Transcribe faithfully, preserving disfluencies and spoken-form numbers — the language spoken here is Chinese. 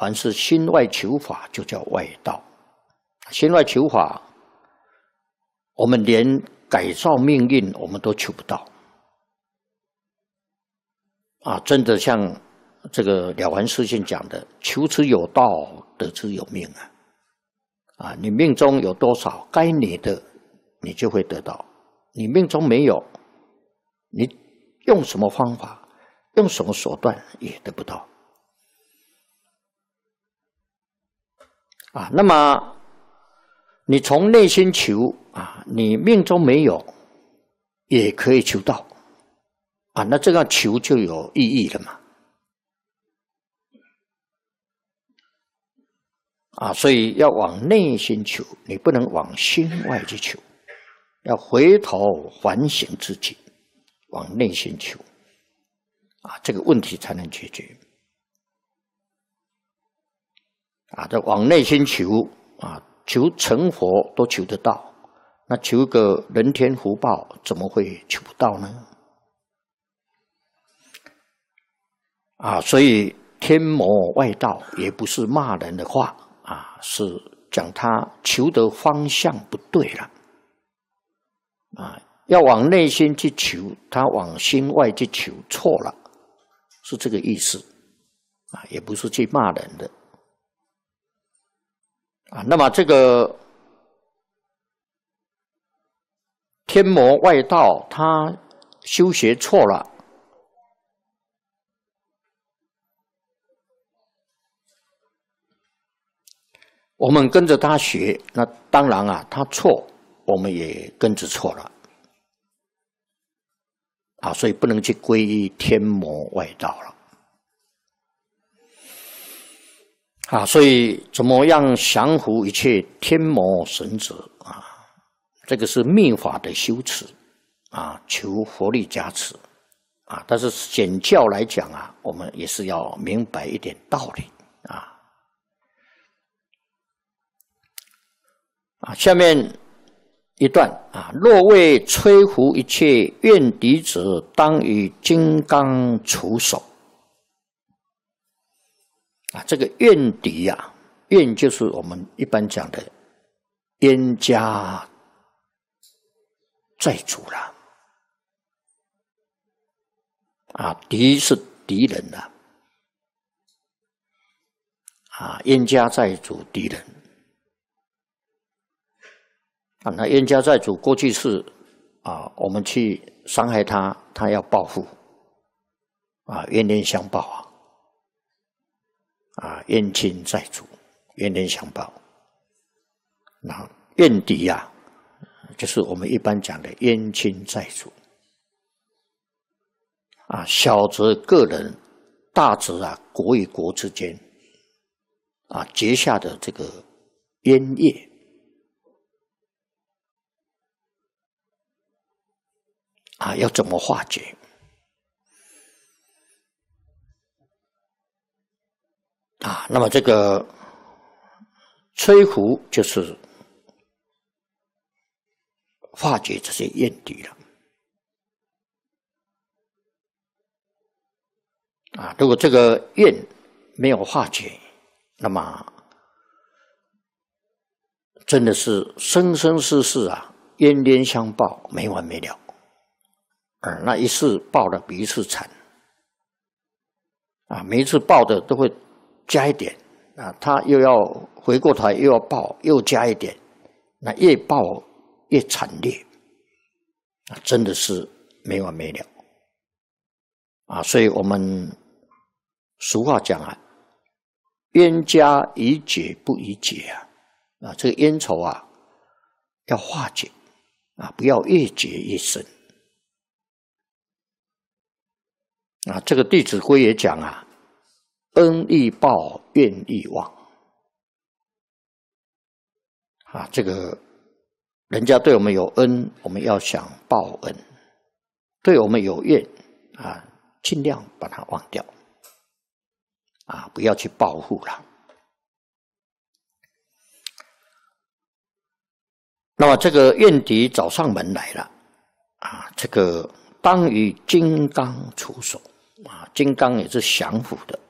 凡是心外求法，就叫外道。心外求法，我们连改造命运我们都求不到啊！真的像这个了凡四训讲的，求之有道，得之有命啊！啊，你命中有多少该你的，你就会得到；你命中没有，你用什么方法，用什么手段也得不到。啊，那么你从内心求啊，你命中没有，也可以求到啊，那这样求就有意义了嘛。啊，所以要往内心求，你不能往心外去求，要回头反省自己，往内心求，啊，这个问题才能解决。啊，这往内心求啊，求成佛都求得到，那求个人天福报，怎么会求不到呢？啊，所以天魔外道也不是骂人的话。啊，是讲他求的方向不对了，啊，要往内心去求，他往心外去求错了，是这个意思，啊，也不是去骂人的，啊，那么这个天魔外道，他修学错了。我们跟着他学，那当然啊，他错，我们也跟着错了，啊，所以不能去皈依天魔外道了，啊，所以怎么样降服一切天魔神者啊？这个是密法的修持啊，求佛力加持啊。但是显教来讲啊，我们也是要明白一点道理啊。啊，下面一段啊，若为摧伏一切怨敌者，当以金刚除手。啊，这个怨敌啊，怨就是我们一般讲的冤家债主了。啊，敌是敌人了。啊，冤家债主敌人。啊，那冤家债主过去是啊，我们去伤害他，他要报复，啊，冤冤相报啊，啊，冤亲债主，冤冤相报。那怨敌啊，就是我们一般讲的冤亲债主。啊，小则个人，大则啊国与国之间，啊结下的这个冤业。啊，要怎么化解？啊，那么这个摧伏就是化解这些怨敌了。啊，如果这个怨没有化解，那么真的是生生世世啊，冤冤相报，没完没了。啊，那一次报的比一次惨，啊，每一次报的都会加一点，啊，他又要回过头又要报，又加一点，那越报越惨烈，啊，真的是没完没了，啊，所以我们俗话讲啊，冤家宜解不宜结啊，啊，这个冤仇啊要化解，啊，不要越结越深。啊，这个《弟子规》也讲啊，恩易报，怨易忘。啊，这个人家对我们有恩，我们要想报恩；对我们有怨，啊，尽量把它忘掉。啊，不要去报复了。那么这个怨敌找上门来了，啊，这个当以金刚除手。啊，金刚也是降伏的，